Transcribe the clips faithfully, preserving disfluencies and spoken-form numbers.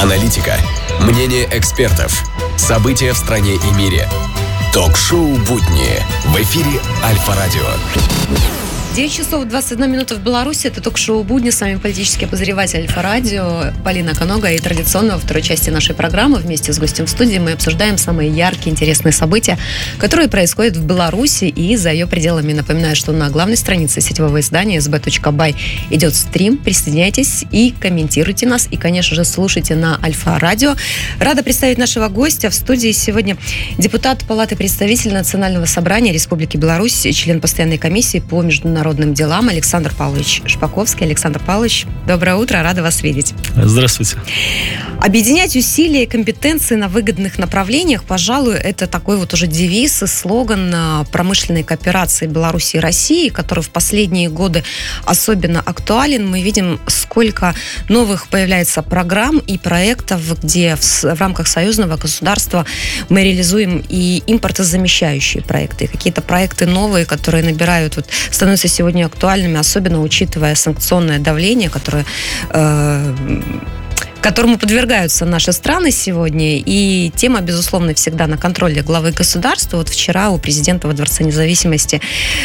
аналитика, мнение экспертов, события в стране и мире. Ток-шоу «Будни» в эфире Альфа-радио. девять часов двадцать одна минута в Беларуси. Это ток-шоу «Будни». С вами политический обозреватель Альфа-радио Полина Конога. И традиционно во второй части нашей программы вместе с гостем в студии мы обсуждаем самые яркие, интересные события, которые происходят в Беларуси и за ее пределами. Напоминаю, что на главной странице сетевого издания эс бэ точка бай идет стрим. Присоединяйтесь и комментируйте нас. И, конечно же, слушайте на Альфа-радио. Рада представить нашего гостя. В студии сегодня депутат Палаты представителей Национального собрания Республики Беларусь, член постоянной комиссии по международным народным делам Александр Павлович Шпаковский. Александр Павлович, доброе утро, рада вас видеть. Здравствуйте. Объединять усилия и компетенции на выгодных направлениях, пожалуй, это такой вот уже девиз и слоган промышленной кооперации Беларуси и России, который в последние годы особенно актуален. Мы видим, сколько новых появляется программ и проектов, где в, в рамках союзного государства мы реализуем и импортозамещающие проекты, какие-то проекты новые, которые набирают, вот, становятся сегодня актуальными, особенно учитывая санкционное давление, которое э, которому подвергаются наши страны сегодня. И тема, безусловно, всегда на контроле главы государства. Вот вчера у президента во Дворце независимости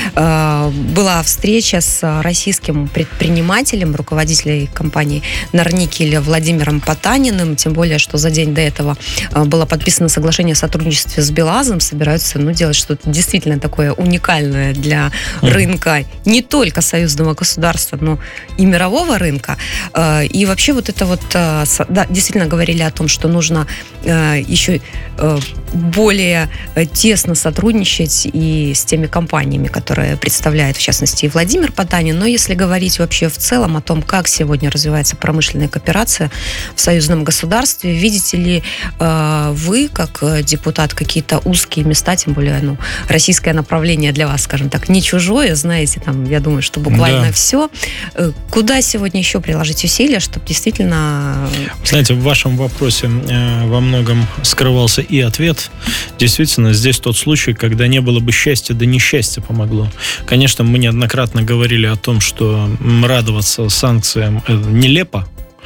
э, была встреча с российским предпринимателем, руководителем компании «Норникель» Владимиром Потаниным. Тем более, что за день до этого э, было подписано соглашение о сотрудничестве с БелАЗом. Собираются ну, делать что-то действительно такое уникальное для mm. рынка не только союзного государства, но и мирового рынка. Э, и вообще вот это вот э, да, действительно говорили о том, что нужно э, еще э, более тесно сотрудничать и с теми компаниями, которые представляет, в частности, и Владимир Потанин. Но если говорить вообще в целом о том, как сегодня развивается промышленная кооперация в союзном государстве, видите ли э, вы, как депутат, какие-то узкие места, тем более ну, российское направление для вас, скажем так, не чужое, знаете, там, я думаю, что буквально да. все. Куда сегодня еще приложить усилия, чтобы действительно... Знаете, в вашем вопросе э, во многом скрывался и ответ. Действительно, здесь тот случай, когда не было бы счастья, да несчастье помогло. Конечно, мы неоднократно говорили о том, что радоваться санкциям нелепо.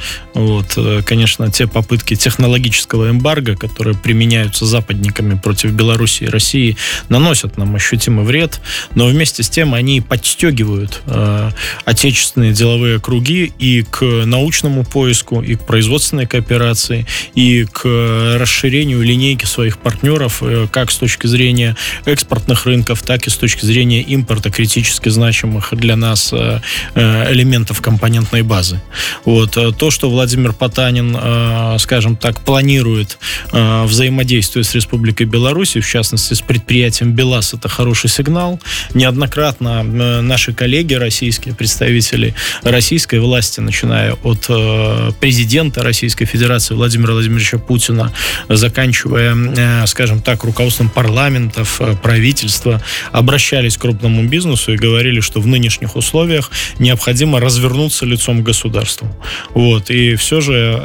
Вот, конечно, те попытки технологического эмбарго, которые применяются западниками против Беларуси и России, наносят нам ощутимый вред, но вместе с тем они подстегивают э, отечественные деловые круги и к научному поиску, и к производственной кооперации, и к расширению линейки своих партнеров, э, как с точки зрения экспортных рынков, так и с точки зрения импорта критически значимых для нас э, элементов компонентной базы. Вот, то, что Владимир Потанин, э, скажем так, планирует э, взаимодействие с Республикой Беларусь, в частности, с предприятием БелАЗ, это хороший сигнал. Неоднократно э, наши коллеги, российские представители российской власти, начиная от э, президента Российской Федерации Владимира Владимировича Путина, заканчивая, э, скажем так, руководством парламентов, э, правительства, обращались к крупному бизнесу и говорили, что в нынешних условиях необходимо развернуться лицом к государству. Вот. И все же,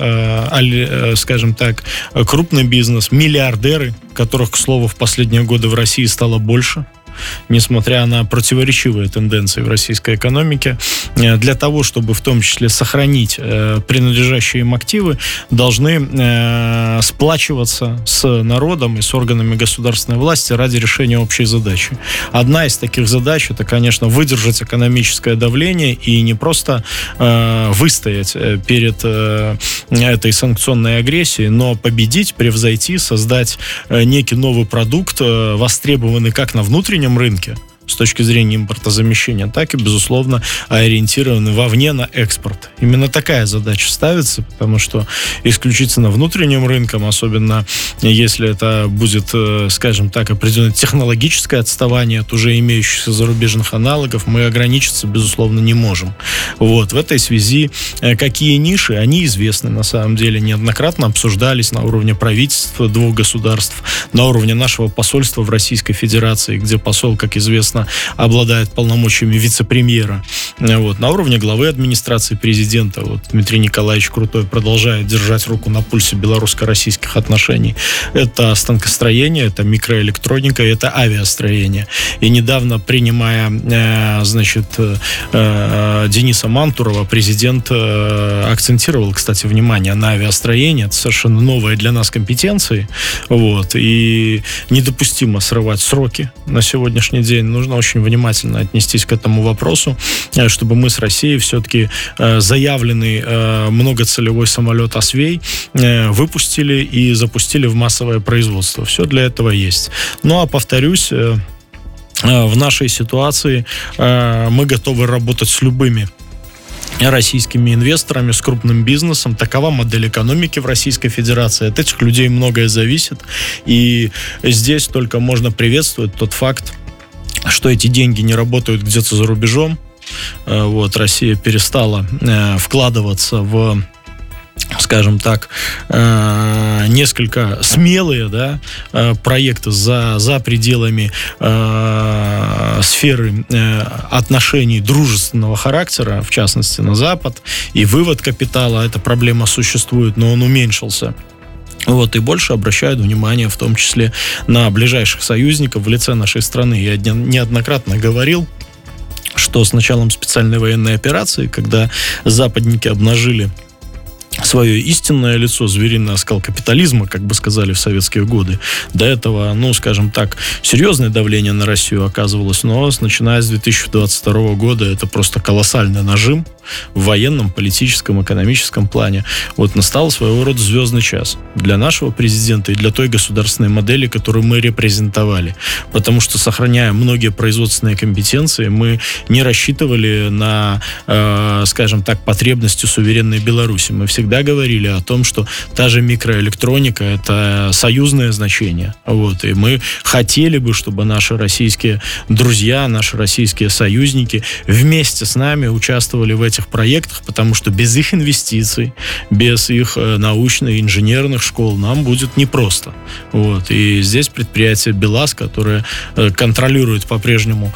э, скажем так, крупный бизнес, миллиардеры, которых, к слову, в последние годы в России стало больше, несмотря на противоречивые тенденции в российской экономике, для того, чтобы в том числе сохранить э, принадлежащие им активы, должны э, сплачиваться с народом и с органами государственной власти ради решения общей задачи. Одна из таких задач — это, конечно, выдержать экономическое давление и не просто э, выстоять перед э, этой санкционной агрессией, но победить, превзойти, создать э, некий новый продукт, э, востребованный как на внутреннем рынке, с точки зрения импортозамещения, так и, безусловно, ориентированы вовне на экспорт. Именно такая задача ставится, потому что исключительно внутренним рынком, особенно если это будет, скажем так, определенное технологическое отставание от уже имеющихся зарубежных аналогов, мы ограничиться, безусловно, не можем. Вот. В этой связи какие ниши, они известны на самом деле, неоднократно обсуждались на уровне правительства двух государств, на уровне нашего посольства в Российской Федерации, где посол, как известно, соответственно, обладает полномочиями вице-премьера. Вот. На уровне главы администрации президента вот, Дмитрий Николаевич Крутой продолжает держать руку на пульсе белорусско-российских отношений. Это станкостроение, это микроэлектроника, это авиастроение. И недавно, принимая э, значит, э, Дениса Мантурова, президент э, акцентировал, кстати, внимание на авиастроение. Это совершенно новая для нас компетенция. Вот. И недопустимо срывать сроки на сегодняшний день. Нужно очень внимательно отнестись к этому вопросу, чтобы мы с Россией все-таки э, заявленный э, многоцелевой самолет «Освей» э, выпустили и запустили в массовое производство. Все для этого есть. Ну, а повторюсь, э, э, в нашей ситуации э, мы готовы работать с любыми российскими инвесторами, с крупным бизнесом. Такова модель экономики в Российской Федерации. От этих людей многое зависит. И здесь только можно приветствовать тот факт, что эти деньги не работают где-то за рубежом. Вот, Россия перестала э, вкладываться в, скажем так, э, несколько смелые, да, э, проекты за, за пределами э, сферы э, отношений дружественного характера, в частности, на Запад, и вывод капитала. Эта проблема существует, но он уменьшился. Вот, и больше обращают внимание, в том числе, на ближайших союзников в лице нашей страны. Я неоднократно говорил, что с началом специальной военной операции, когда западники обнажили свое истинное лицо, звериный оскал капитализма, как бы сказали в советские годы. До этого, ну, скажем так, серьезное давление на Россию оказывалось, но начиная с две тысячи двадцать второго года это просто колоссальный нажим в военном, политическом, экономическом плане. Вот настал своего рода звездный час для нашего президента и для той государственной модели, которую мы репрезентовали. Потому что, сохраняя многие производственные компетенции, мы не рассчитывали на, э, скажем так, потребности суверенной Беларуси. Мы всегда говорили о том, что та же микроэлектроника — это союзное значение. Вот. И мы хотели бы, чтобы наши российские друзья, наши российские союзники вместе с нами участвовали в этих проектах, потому что без их инвестиций, без их научных, инженерных школ нам будет непросто. Вот. И здесь предприятие БелАЗ, которое контролирует по-прежнему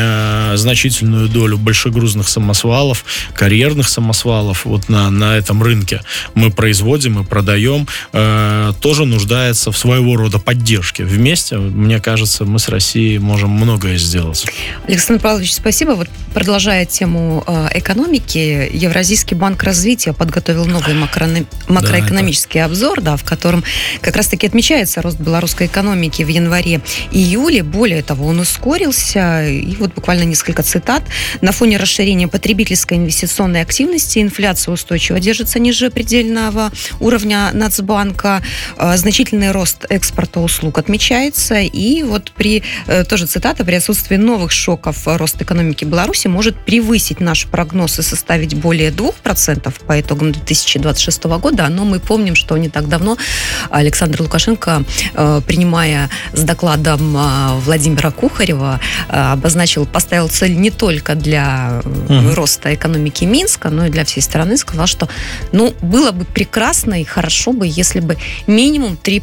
э, значительную долю большегрузных самосвалов, карьерных самосвалов вот на, на этом рынке, мы производим и продаем, э, тоже нуждается в своего рода поддержке. Вместе, мне кажется, мы с Россией можем многое сделать. Александр Павлович, спасибо. Вот продолжая тему э, экономики, Евразийский банк развития подготовил новый макро- макроэкономический да, это... обзор, да, в котором как раз-таки отмечается рост белорусской экономики в январе-июле. Более того, он ускорился. И вот буквально несколько цитат. На фоне расширения потребительской инвестиционной активности инфляция устойчиво держится ниже предельного уровня Нацбанка. Значительный рост экспорта услуг отмечается. И вот при, тоже цитата, при отсутствии новых шоков рост экономики Беларуси может превысить наш прогноз и составить более двух процентов по итогам две тысячи двадцать шестого года. Но мы помним, что не так давно Александр Лукашенко, принимая с докладом Владимира Кухарева, обозначил, поставил цель не только для uh-huh. роста экономики Минска, но и для всей страны. Сказал, что ну, было бы прекрасно и хорошо бы, если бы минимум три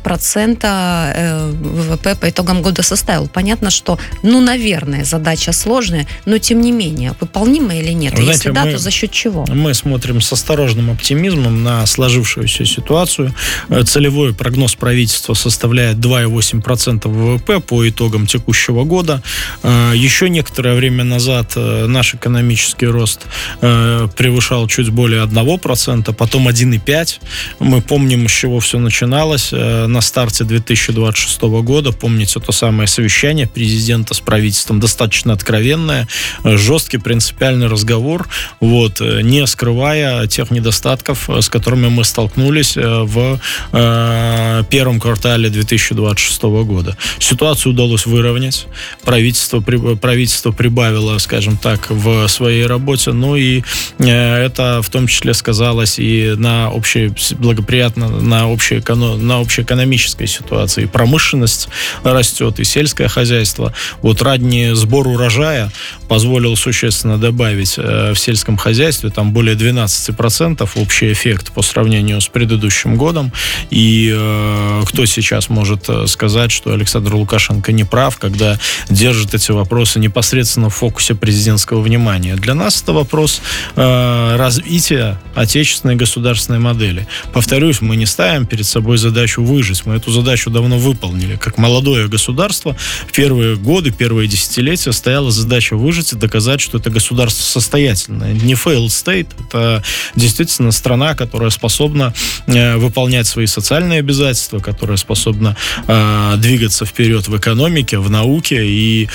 процента ВВП по итогам года составил. Понятно, что, ну, наверное, задача сложная, но тем не менее, выполнимая или нет? Знаете, если да, мы, то за счет чего? Мы смотрим с осторожным оптимизмом на сложившуюся ситуацию. Целевой прогноз правительства составляет два целых восемь десятых процента ВВП по итогам текущего года. Еще некоторое время назад наш экономический рост превышал чуть более одного процента, потом один целых пять десятых. Мы помним, с чего все начиналось на старте две тысячи двадцать шестого года. Помните то самое совещание президента с правительством, достаточно откровенное, жесткий принципиальный разговор, вот, не скрывая тех недостатков, с которыми мы столкнулись в э, первом квартале две тысячи двадцать шестого года. Ситуацию удалось выровнять, правительство, правительство прибавило, скажем так, в своей работе, ну и э, это в том числе сказалось и на общей, благоприятно на общей, на общеэкономической ситуации. И промышленность растет, и сельское хозяйство. Вот ранний сбор урожая позволил существенно добавить э, в сельском сельском хозяйстве, там более двенадцать процентов общий эффект по сравнению с предыдущим годом. И э, кто сейчас может сказать, что Александр Лукашенко не прав, когда держит эти вопросы непосредственно в фокусе президентского внимания? Для нас это вопрос э, развития отечественной государственной модели. Повторюсь, мы не ставим перед собой задачу выжить. Мы эту задачу давно выполнили. Как молодое государство в первые годы, первые десятилетия стояла задача выжить и доказать, что это государство состоятельное. Не failed state, это действительно страна, которая способна э, выполнять свои социальные обязательства, которая способна э, двигаться вперед в экономике, в науке и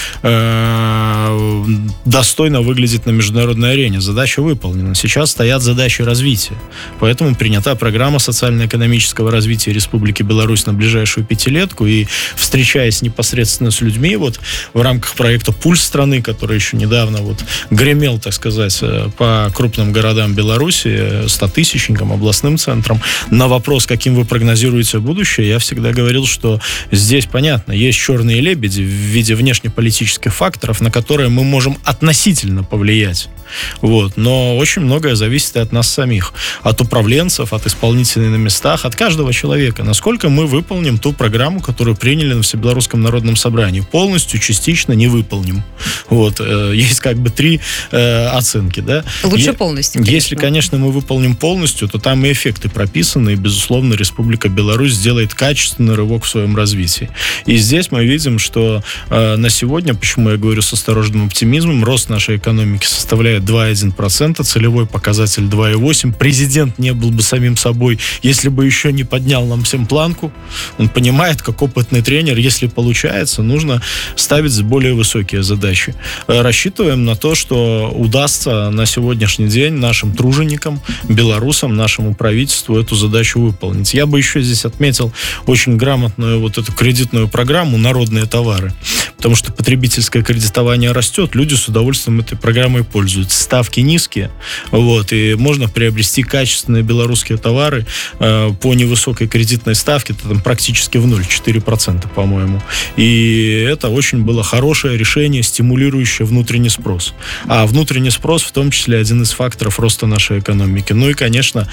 э, достойно выглядеть на международной арене. Задача выполнена. Сейчас стоят задачи развития. Поэтому принята программа социально-экономического развития Республики Беларусь на ближайшую пятилетку. И встречаясь непосредственно с людьми, вот в рамках проекта «Пульс страны», который еще недавно вот гремел, так сказать, по крупным городам Беларуси, стотысячникам, областным центрам, на вопрос, каким вы прогнозируете будущее, я всегда говорил, что здесь, понятно, есть черные лебеди в виде внешнеполитических факторов, на которые мы можем относительно повлиять. Вот. Но очень многое зависит и от нас самих, от управленцев, от исполнителей на местах, от каждого человека. Насколько мы выполним ту программу, которую приняли на Всебелорусском народном собрании. Полностью, частично не выполним. Вот. Есть как бы три э, оценки. Да? Лучше е- полностью. Конечно. Если, конечно, мы выполним полностью, то там и эффекты прописаны, и, безусловно, Республика Беларусь сделает качественный рывок в своем развитии. И здесь мы видим, что э, на сегодня, почему я говорю с осторожным оптимизмом, рост нашей экономики составляет два целых одна десятая процента, целевой показатель два целых восемь процента. Президент не был бы самим собой, если бы еще не поднял нам всем планку. Он понимает, как опытный тренер, если получается, нужно ставить более высокие задачи. Рассчитываем на то, что удастся на сегодняшний день нашим труженикам, белорусам, нашему правительству эту задачу выполнить. Я бы еще здесь отметил очень грамотную вот эту кредитную программу «Народные товары», потому что потребительское кредитование растет, люди с удовольствием этой программой пользуются. Ставки низкие, вот, и можно приобрести качественные белорусские товары э, по невысокой кредитной ставке, это там практически в ноль, четыре процента, по-моему. И это очень было хорошее решение, стимулирующее внутренний спрос. А внутренний спрос в том числе один из факторов роста нашей экономики. Ну и, конечно,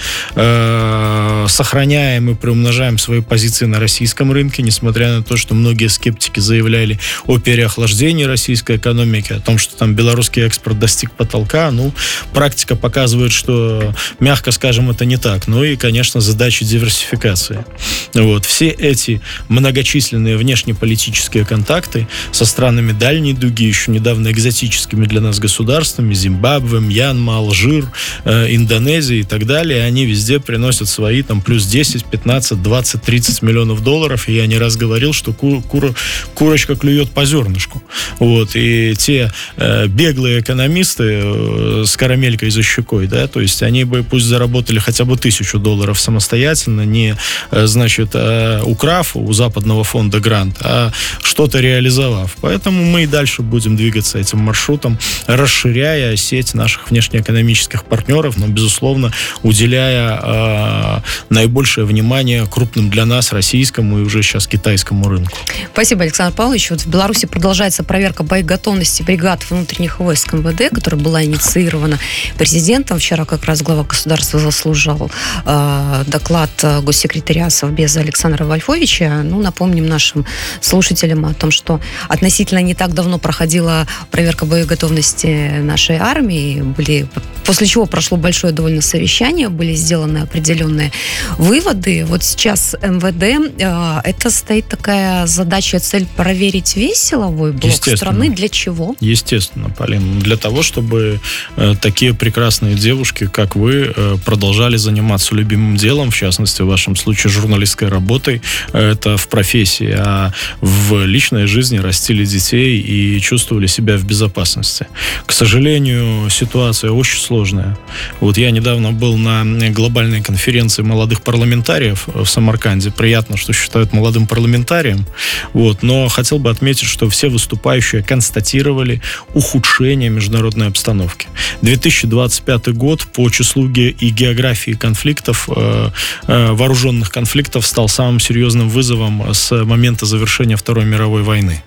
э, сохраняем и приумножаем свои позиции на российском рынке, несмотря на то, что многие скептики заявляли о переохлаждении российской экономики, о том, что там белорусский экспорт достиг потолка. Ну, практика показывает, что, мягко скажем, это не так. Ну и, конечно, задачи диверсификации. Вот. Все эти многочисленные внешнеполитические контакты со странами дальней дуги, еще недавно экзотическими для нас государствами, Зимбабве, Мьянма, Алжир, э, Индонезия и так далее, они везде приносят свои там плюс десять, пятнадцать, двадцать, тридцать миллионов долларов. И я не раз говорил, что ку- кур- курочка клюет по зернышку. Вот. И те э, беглые экономисты с карамелькой за щекой, да, то есть они бы пусть заработали хотя бы тысячу долларов самостоятельно, не, значит, украв у западного фонда грант, а что-то реализовав. Поэтому мы и дальше будем двигаться этим маршрутом, расширяя сеть наших внешнеэкономических партнеров, но, безусловно, уделяя э, наибольшее внимание крупным для нас российскому и уже сейчас китайскому рынку. Спасибо, Александр Павлович. Вот в Беларуси продолжается проверка боеготовности бригад внутренних войск эм вэ дэ, которая была инициирована президентом. Вчера как раз глава государства заслужил э, доклад госсекретаря Совбеза Александра Вольфовича. Ну, напомним нашим слушателям о том, что относительно не так давно проходила проверка боеготовности нашей армии. Были, после чего прошло большое довольно совещание, были сделаны определенные выводы. Вот сейчас эм вэ дэ, э, это стоит такая задача, цель проверить весь силовой блок страны. Для чего? Естественно, Полин. Для того, чтобы э, такие прекрасные девушки, как вы, э, продолжали заниматься любимым делом, в частности, в вашем случае, журналистской работой. Э, это в профессии, а в личной жизни растили детей и чувствовали себя в безопасности. К сожалению, ситуация очень сложная. Вот я недавно был на глобальной конференции молодых парламентариев в Самарканде. Приятно, что считают молодым парламентарием. Вот. Но хотел бы отметить, что все выступающие констатировали ухудшение международной обстановки. две тысячи двадцать пятый год по числу ге- и географии конфликтов, э, э, вооруженных конфликтов, стал самым серьезным вызовом с момента завершения Второй мировой войны.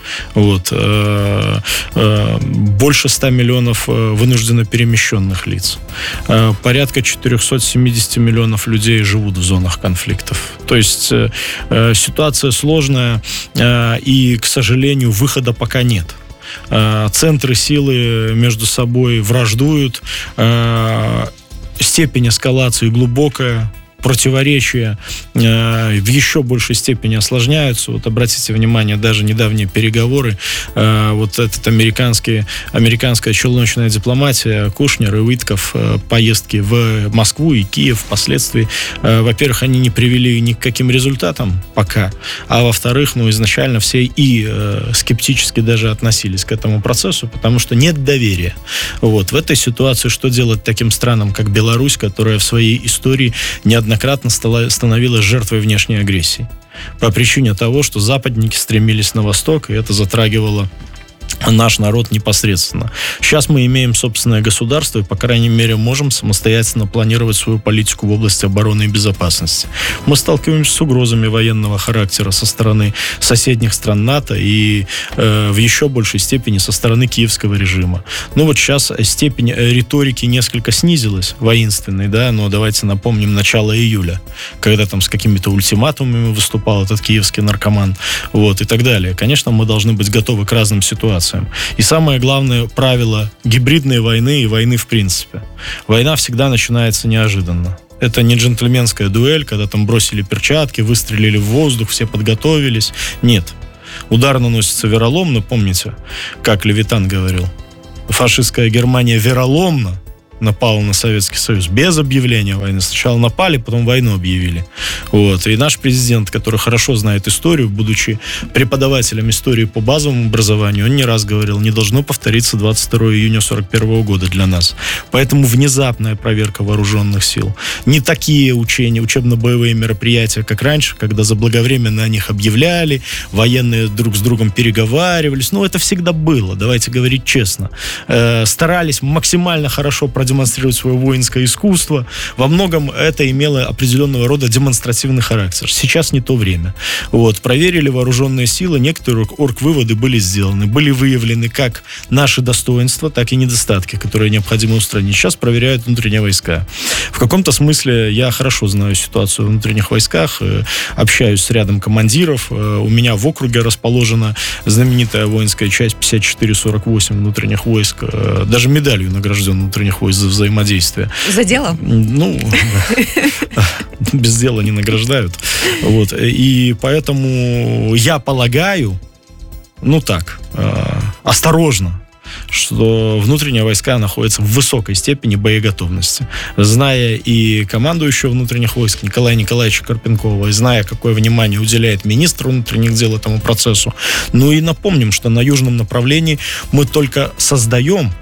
Вот. Больше ста миллионов вынужденно перемещенных лиц. Порядка четыреста семьдесят миллионов людей живут в зонах конфликтов. То есть ситуация сложная, и, к сожалению, выхода пока нет. Центры силы между собой враждуют, степень эскалации глубокая, противоречия э, в еще большей степени осложняются. Вот обратите внимание, даже недавние переговоры, э, вот этот американский, американская челночная дипломатия, Кушнер и Уитков, э, поездки в Москву и Киев впоследствии, э, во-первых, они не привели ни к каким результатам пока, а во-вторых, ну, изначально все и э, скептически даже относились к этому процессу, потому что нет доверия. Вот. В этой ситуации что делать таким странам, как Беларусь, которая в своей истории неоднократно неоднократно становилась жертвой внешней агрессии по причине того, что западники стремились на восток, и это затрагивало наш народ непосредственно. Сейчас мы имеем собственное государство и, по крайней мере, можем самостоятельно планировать свою политику в области обороны и безопасности. Мы сталкиваемся с угрозами военного характера со стороны соседних стран НАТО и э, в еще большей степени со стороны киевского режима. Ну вот сейчас степень риторики несколько снизилась, воинственной, да, но давайте напомним начало июля, когда там с какими-то ультиматумами выступал этот киевский наркоман, вот, и так далее. Конечно, мы должны быть готовы к разным ситуациям. И самое главное правило гибридной войны и войны в принципе. Война всегда начинается неожиданно. Это не джентльменская дуэль, когда там бросили перчатки, выстрелили в воздух, все подготовились. Нет. Удар наносится вероломно, помните, как Левитан говорил. Фашистская Германия вероломно напала на Советский Союз без объявления войны. Сначала напали, потом войну объявили. Вот. И наш президент, который хорошо знает историю, будучи преподавателем истории по базовому образованию, он не раз говорил, не должно повториться двадцать второго июня сорок первого года для нас. Поэтому внезапная проверка вооруженных сил. Не такие учения, учебно-боевые мероприятия, как раньше, когда заблаговременно о них объявляли, военные друг с другом переговаривались. Ну, это всегда было, давайте говорить честно. Э, старались максимально хорошо продемонстрировать демонстрировать свое воинское искусство. Во многом это имело определенного рода демонстративный характер. Сейчас не то время. Вот. Проверили вооруженные силы, некоторые оргвыводы были сделаны. Были выявлены как наши достоинства, так и недостатки, которые необходимо устранить. Сейчас проверяют внутренние войска. В каком-то смысле я хорошо знаю ситуацию в внутренних войсках, общаюсь с рядом командиров. У меня в округе расположена знаменитая воинская часть пятьдесят четыре сорок восемь внутренних войск. Даже медалью награжден внутренних войск за взаимодействие. За дело? Ну, без дела не награждают. Вот. И поэтому я полагаю, ну так, осторожно, что внутренние войска находятся в высокой степени боеготовности. Зная и командующего внутренних войск Николая Николаевича Карпенкова, и зная, какое внимание уделяет министр внутренних дел этому процессу, ну и напомним, что на южном направлении мы только создаем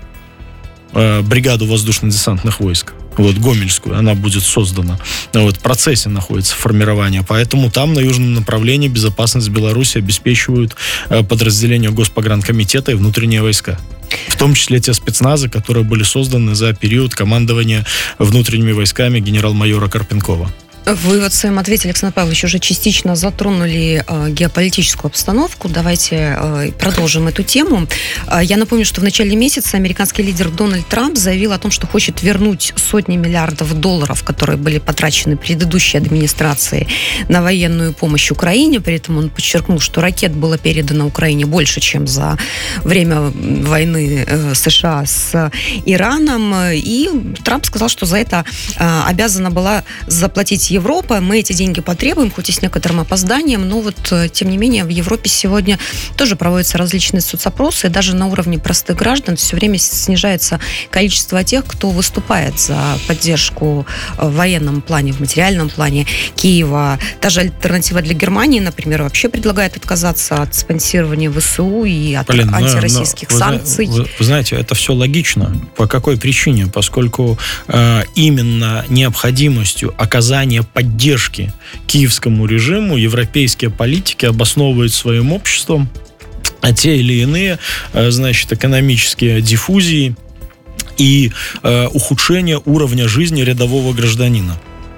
бригаду воздушно-десантных войск. Вот, Гомельскую, она будет создана. Вот, в процессе находится формирование. Поэтому там, на южном направлении, безопасность Беларуси обеспечивают подразделения Госпогранкомитета и внутренние войска. В том числе те спецназы, которые были созданы за период командования внутренними войсками генерал-майора Карпенкова. Вы вот в своем ответе, Александр Павлович, уже частично затронули э, геополитическую обстановку. Давайте э, продолжим эту тему. Э, я напомню, что в начале месяца американский лидер Дональд Трамп заявил о том, что хочет вернуть сотни миллиардов долларов, которые были потрачены предыдущей администрацией на военную помощь Украине. При этом он подчеркнул, что ракет было передано Украине больше, чем за время войны э, США с Ираном. И Трамп сказал, что за это э, обязана была заплатить Европа. Мы эти деньги потребуем, хоть и с некоторым опозданием, но вот, тем не менее, в Европе сегодня тоже проводятся различные соцопросы, и даже на уровне простых граждан все время снижается количество тех, кто выступает за поддержку в военном плане, в материальном плане Киева. Та же альтернатива для Германии, например, вообще предлагает отказаться от спонсирования ВСУ и от Блин, антироссийских но, но, санкций. Вы, вы знаете, это все логично. По какой причине? Поскольку э, именно необходимостью оказания поддержки киевскому режиму европейские политики обосновывают своим обществом а те или иные, значит, экономические диффузии и э, ухудшение уровня жизни рядового гражданина.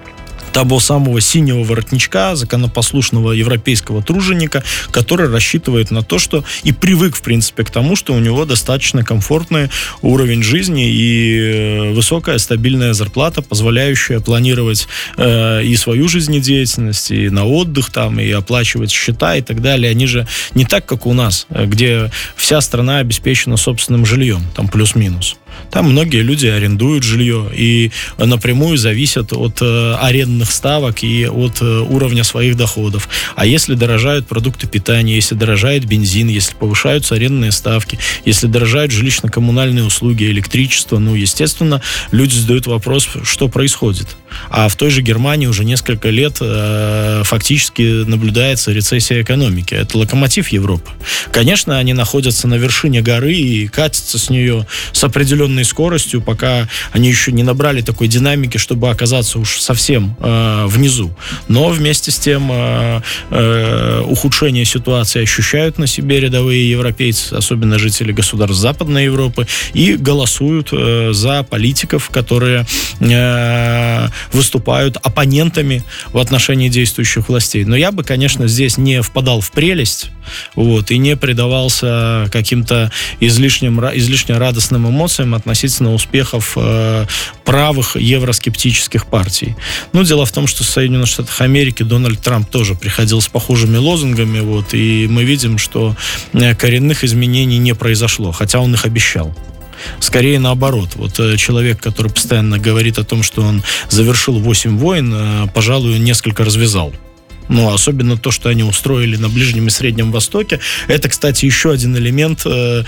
того самого синего воротничка, законопослушного европейского труженика, который рассчитывает на то, что и привык, в принципе, к тому, что у него достаточно комфортный уровень жизни и высокая стабильная зарплата, позволяющая планировать э, и свою жизнедеятельность, и на отдых там, и оплачивать счета и так далее. Они же не так, как у нас, где вся страна обеспечена собственным жильем, там плюс-минус. Там многие люди арендуют жилье и напрямую зависят от э, арендных ставок и от э, уровня своих доходов. А если дорожают продукты питания, если дорожает бензин, если повышаются арендные ставки, если дорожают жилищно-коммунальные услуги, электричество, ну, естественно, люди задают вопрос, что происходит. А в той же Германии уже несколько лет э, фактически наблюдается рецессия экономики. Это локомотив Европы. Конечно, они находятся на вершине горы и катятся с нее с определенной скоростью, пока они еще не набрали такой динамики, чтобы оказаться уж совсем э, внизу. Но вместе с тем э, э, ухудшение ситуации ощущают на себе рядовые европейцы, особенно жители государств Западной Европы, и голосуют э, за политиков, которые э, выступают оппонентами в отношении действующих властей. Но я бы, конечно, здесь не впадал в прелесть, вот, и не предавался каким-то излишним, излишне радостным эмоциям относительно успехов э, правых евроскептических партий. Ну, дело в том, что в Соединенных Штатах Америки Дональд Трамп тоже приходил с похожими лозунгами, вот, и мы видим, что коренных изменений не произошло, хотя он их обещал. Скорее наоборот. Вот человек, который постоянно говорит о том, что он завершил восемь войн, пожалуй, несколько развязал. Ну, особенно то, что они устроили на Ближнем и Среднем Востоке. Это, кстати, еще один элемент э,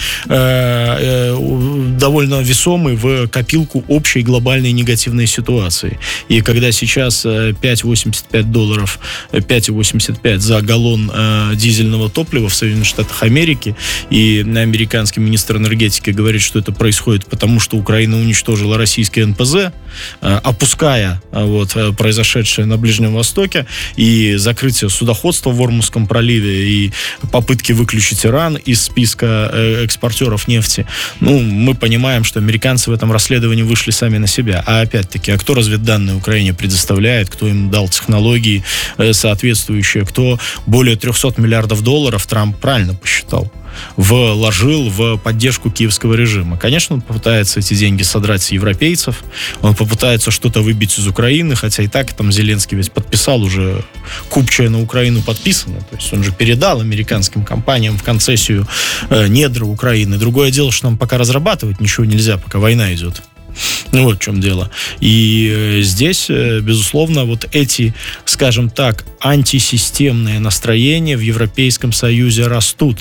э, довольно весомый в копилку общей глобальной негативной ситуации. И когда сейчас пять восемьдесят пять долларов, пять восемьдесят пять за галлон э, дизельного топлива в Соединенных Штатах Америки, и американский министр энергетики говорит, что это происходит потому, что Украина уничтожила российский эн пэ зэ, э, опуская э, вот, произошедшее на Ближнем Востоке, и за закрытие судоходства в Ормузском проливе и попытки выключить Иран из списка экспортеров нефти, ну, мы понимаем, что американцы в этом расследовании вышли сами на себя. А опять-таки, а кто разведданные Украине предоставляет, кто им дал технологии соответствующие, кто более триста миллиардов долларов, Трамп правильно посчитал, вложил в поддержку киевского режима. Конечно, он попытается эти деньги содрать с европейцев, он попытается что-то выбить из Украины, хотя и так там Зеленский ведь подписал уже купчая на Украину подписано, то есть он же передал американским компаниям в концессию э, недра Украины. Другое дело, что нам пока разрабатывать ничего нельзя, пока война идет. Ну, вот в чем дело. И э, здесь, э, безусловно, вот эти, скажем так, антисистемные настроения в Европейском Союзе растут.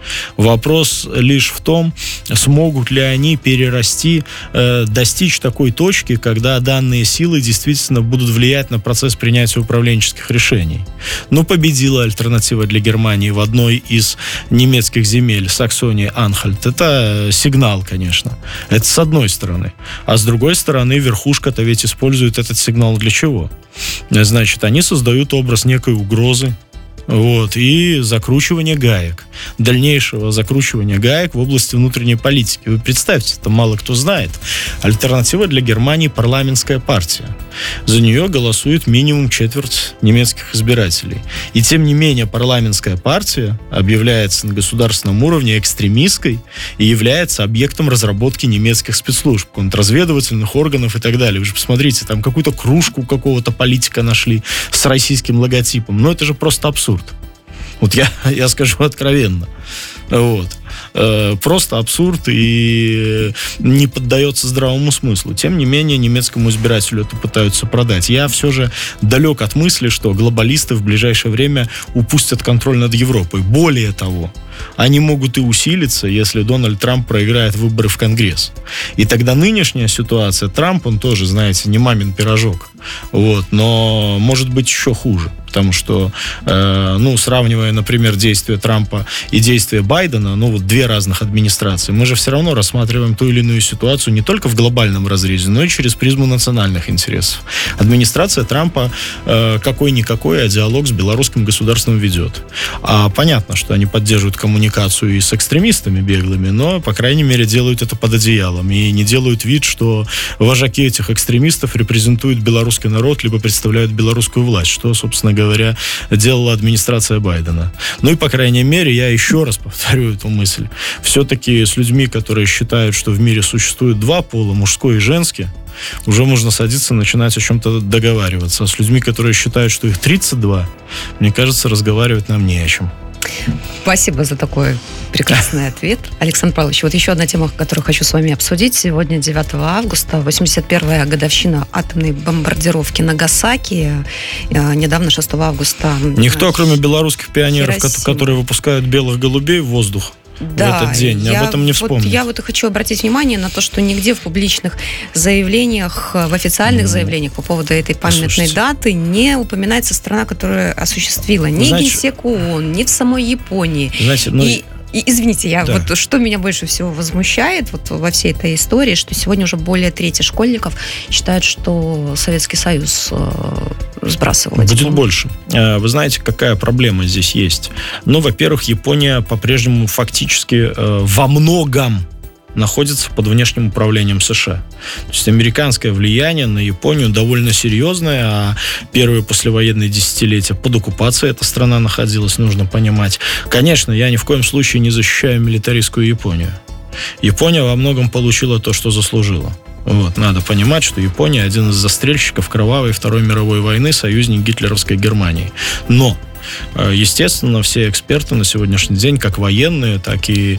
Вопрос лишь в том, смогут ли они перерасти, э, достичь такой точки, когда данные силы действительно будут влиять на процесс принятия управленческих решений. Ну, победила альтернатива для Германии в одной из немецких земель, Саксонии-Анхальт. Это сигнал, конечно. Это с одной стороны. А с другой стороны, верхушка-то ведь использует этот сигнал для чего? Значит, они создают образ некой угрозы, вот, и закручивание гаек. Дальнейшего закручивания гаек в области внутренней политики. Вы представьте, это мало кто знает. Альтернатива для Германии — парламентская партия. За нее голосует минимум четверть немецких избирателей. И тем не менее парламентская партия объявляется на государственном уровне экстремистской и является объектом разработки немецких спецслужб, контрразведывательных органов и так далее. Вы же посмотрите, там какую-то кружку какого-то политика нашли с российским логотипом. Но это же просто абсурд. Вот я, я скажу откровенно. Вот. Э, просто абсурд и не поддается здравому смыслу. Тем не менее, немецкому избирателю это пытаются продать. Я все же далек от мысли, что глобалисты в ближайшее время упустят контроль над Европой. Более того, они могут и усилиться, если Дональд Трамп проиграет выборы в Конгресс. И тогда нынешняя ситуация, Трамп, он тоже, знаете, не мамин пирожок. Вот, но может быть еще хуже. Потому что, э, ну, сравнивая, например, действия Трампа и действия Байдена, ну, вот две разных администрации, мы же все равно рассматриваем ту или иную ситуацию не только в глобальном разрезе, но и через призму национальных интересов. Администрация Трампа э, какой-никакой, а диалог с белорусским государством ведет. А понятно, что они поддерживают коммуникацию и с экстремистами беглыми, но, по крайней мере, делают это под одеялом и не делают вид, что вожаки этих экстремистов репрезентуют белорусский народ, либо представляют белорусскую власть, что, собственно говоря, делала администрация Байдена. Ну и, по крайней мере, я еще раз повторю эту мысль. Все-таки с людьми, которые считают, что в мире существует два пола, мужской и женский, уже можно садиться, начинать о чем-то договариваться. А с людьми, которые считают, что их тридцать два, мне кажется, разговаривать нам не о чем. Спасибо за такой прекрасный ответ, Александр Павлович. Вот еще одна тема, которую хочу с вами обсудить. Сегодня, девятого августа, восемьдесят первая годовщина атомной бомбардировки Нагасаки. Недавно, шестого августа... Никто, кроме белорусских пионеров, Хиросима. которые выпускают белых голубей в воздух, да, в этот день, я, об этом не вспомню. Вот, я вот и хочу обратить внимание на то, что нигде в публичных заявлениях, в официальных mm. заявлениях по поводу этой памятной Слушайте. даты не упоминается страна, которая осуществила ни Знаете, Генсек ООН, ни в самой Японии. Знаете, ну... И И, извините, я да. вот что меня больше всего возмущает вот во всей этой истории, что сегодня уже более трети школьников считают, что Советский Союз э, сбрасывал. Будет эти больше. Вы знаете, какая проблема здесь есть? Ну, во-первых, Япония по-прежнему фактически э, во многом находится под внешним управлением США. То есть американское влияние на Японию довольно серьезное, а первые послевоенные десятилетия под оккупацией эта страна находилась, нужно понимать. Конечно, я ни в коем случае не защищаю милитаристскую Японию. Япония во многом получила то, что заслужила. Вот, надо понимать, что Япония один из застрельщиков кровавой Второй мировой войны, союзник гитлеровской Германии. Но естественно, все эксперты на сегодняшний день, как военные, так и,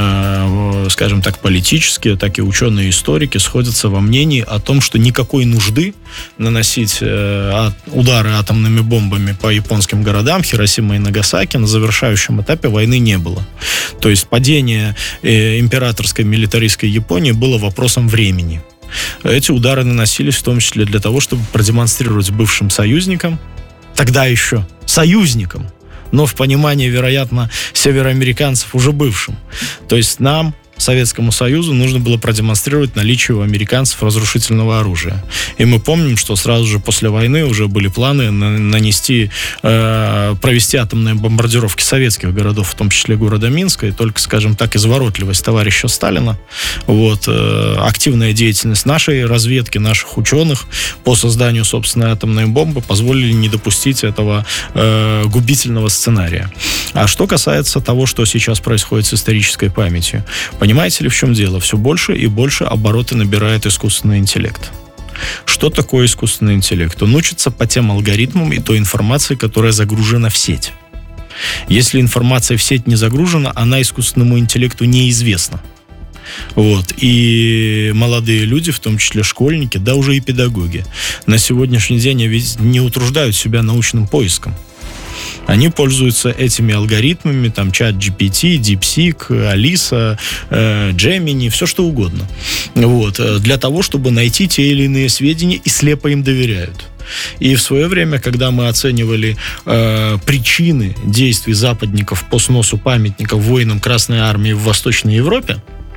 э, скажем так, политические, так и ученые-историки сходятся во мнении о том, что никакой нужды наносить э, удары атомными бомбами по японским городам Хиросима и Нагасаки на завершающем этапе войны не было. То есть падение э, императорской милитаристской Японии было вопросом времени. Эти удары наносились в том числе для того, чтобы продемонстрировать бывшим союзникам, тогда еще союзникам, но в понимании, вероятно, североамериканцев уже бывшим. То есть нам, Советскому Союзу, нужно было продемонстрировать наличие у американцев разрушительного оружия. И мы помним, что сразу же после войны уже были планы нанести, э, провести атомные бомбардировки советских городов, в том числе города Минска, и только, скажем так, изворотливость товарища Сталина, вот, э, активная деятельность нашей разведки, наших ученых по созданию собственной атомной бомбы позволили не допустить этого э, губительного сценария. А что касается того, что сейчас происходит с исторической памятью, понимаете ли, в чем дело? Все больше и больше обороты набирает искусственный интеллект. Что такое искусственный интеллект? Он учится по тем алгоритмам и той информации, которая загружена в сеть. Если информация в сеть не загружена, она искусственному интеллекту неизвестна. Вот. И молодые люди, в том числе школьники, да уже и педагоги, на сегодняшний день ведь не утруждают себя научным поиском. Они пользуются этими алгоритмами, там, чат джи пи ти, DeepSeek, Alisa, э, Gemini, все что угодно. Вот, для того, чтобы найти те или иные сведения, и слепо им доверяют. И в свое время, когда мы оценивали э, причины действий западников по сносу памятников воинам Красной Армии в Восточной Европе,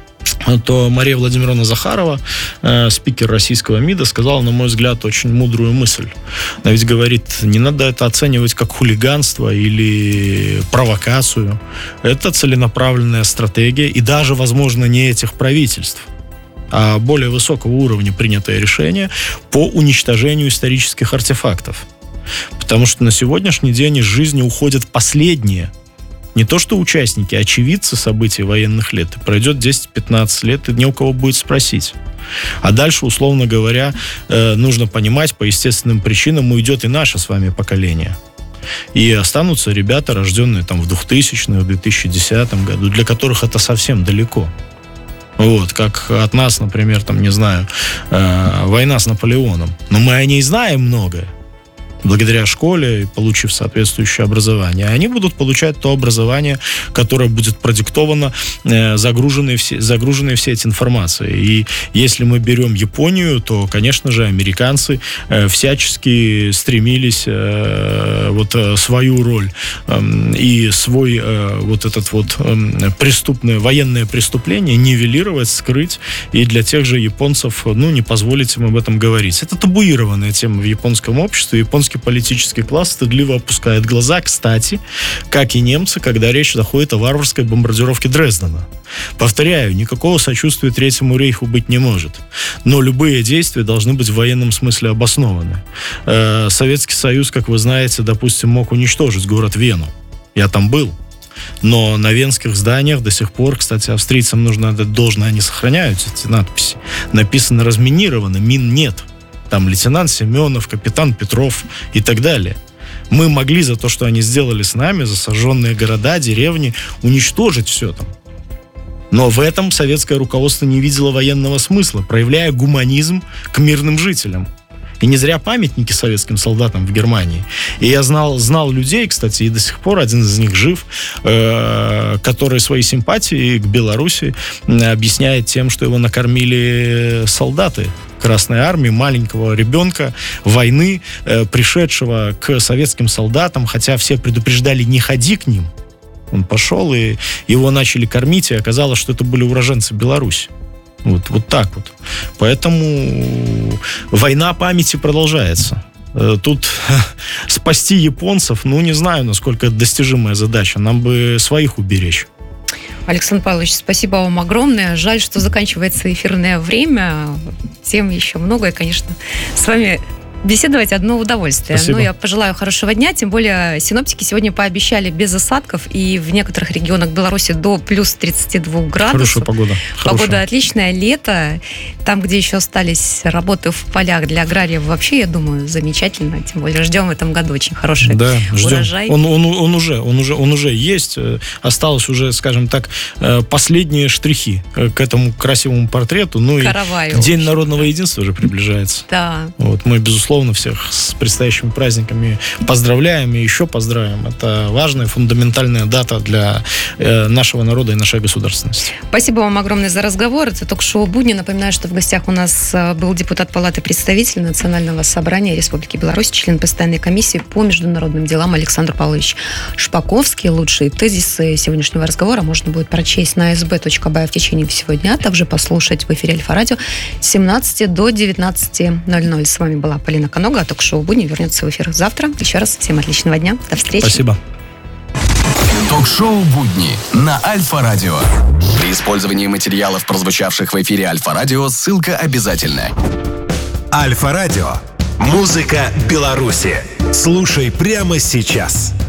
то Мария Владимировна Захарова, э, спикер российского МИДа, сказала, на мой взгляд, очень мудрую мысль. Она ведь говорит, не надо это оценивать как хулиганство или провокацию. Это целенаправленная стратегия, и даже, возможно, не этих правительств, а более высокого уровня принятое решение по уничтожению исторических артефактов. Потому что на сегодняшний день из жизни уходят последние. Не то что участники, а очевидцы событий военных лет. И пройдет десять-пятнадцать лет, и не у кого будет спросить. А дальше, условно говоря, нужно понимать, по естественным причинам уйдет и наше с вами поколение. И останутся ребята, рожденные там в двухтысячном, в две тысячи десятом году, для которых это совсем далеко. Вот, как от нас, например, там, не знаю, война с Наполеоном. Но мы о ней знаем многое. Благодаря школе, получив соответствующее образование. Они будут получать то образование, которое будет продиктовано э, загруженной, в сеть, загруженной в сеть информацией. И если мы берем Японию, то, конечно же, американцы э, всячески стремились э, вот, э, свою роль э, и свой э, вот этот вот э, преступное, военное преступление нивелировать, скрыть, и для тех же японцев, ну, не позволить им об этом говорить. Это табуированная тема в японском обществе. Японский белорусский политический класс стыдливо опускает глаза, кстати, как и немцы, когда речь заходит о варварской бомбардировке Дрездена. Повторяю, никакого сочувствия Третьему рейху быть не может. Но любые действия должны быть в военном смысле обоснованы. Э, Советский Союз, как вы знаете, допустим, мог уничтожить город Вену. Я там был. Но на венских зданиях до сих пор, кстати, австрийцам нужно отдать должное, они сохраняют эти надписи. Написано «разминировано», мин нет. Там лейтенант Семенов, капитан Петров и так далее. Мы могли за то, что они сделали с нами, за сожженные города, деревни, уничтожить все там. Но в этом советское руководство не видело военного смысла, проявляя гуманизм к мирным жителям. И не зря памятники советским солдатам в Германии. И я знал, знал людей, кстати, и до сих пор один из них жив, э, который свои симпатии к Беларуси объясняет тем, что его накормили солдаты Красной Армии, маленького ребенка войны, э, пришедшего к советским солдатам, хотя все предупреждали: не ходи к ним. Он пошел, и его начали кормить, и оказалось, что это были уроженцы Беларуси. Вот, вот так вот. Поэтому война памяти продолжается. Тут спасти японцев, ну, не знаю, насколько это достижимая задача. Нам бы своих уберечь. Александр Павлович, спасибо вам огромное. Жаль, что заканчивается эфирное время. Тем еще много, и, конечно, с вами беседовать одно удовольствие. Спасибо. Ну, я пожелаю хорошего дня, тем более синоптики сегодня пообещали без осадков, и в некоторых регионах Беларуси до плюс тридцати двух градусов. Хорошая погода. Погода Хорошая. Отличная, лето. Там, где еще остались работы в полях для аграриев, вообще, я думаю, замечательно. Тем более ждем в этом году очень хороший да, ждем. урожай. Он, он, он, уже, он, уже, он уже есть. Осталось уже, скажем так, последние штрихи к этому красивому портрету. Ну и Караваю, День народного единства уже приближается. Да. Вот, мы, безусловно, всех с предстоящими праздниками поздравляем и еще поздравим. Это важная, фундаментальная дата для э, нашего народа и нашей государственности. Спасибо вам огромное за разговор. Это ток-шоу «Будни». Напоминаю, что в гостях у нас был депутат Палаты представителей Национального собрания Республики Беларусь, член постоянной комиссии по международным делам Александр Павлович Шпаковский. Лучшие тезисы сегодняшнего разговора можно будет прочесть на эс бэ точка бай в течение всего дня, а также послушать в эфире Альфа-радио с семнадцати до девятнадцати ноль ноль. С вами была Полина Конога, а ток-шоу «Будни» вернется в эфир завтра. Еще раз всем отличного дня. До встречи. Спасибо. Ток-шоу «Будни» на Альфа-радио. При использовании материалов, прозвучавших в эфире Альфа-радио, ссылка обязательна. Альфа-радио. Музыка Беларуси. Слушай прямо сейчас.